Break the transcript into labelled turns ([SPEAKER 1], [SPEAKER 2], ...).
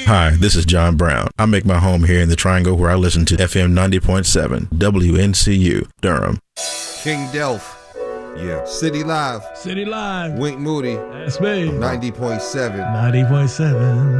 [SPEAKER 1] Hi, this is John Brown. I make my home here in the Triangle where I listen to FM 90.7, WNCU, Durham.
[SPEAKER 2] King Delph.
[SPEAKER 3] Yeah.
[SPEAKER 2] City Live.
[SPEAKER 4] City Live.
[SPEAKER 2] Wink Moody.
[SPEAKER 4] That's me.
[SPEAKER 2] 90.7.
[SPEAKER 4] 90.7.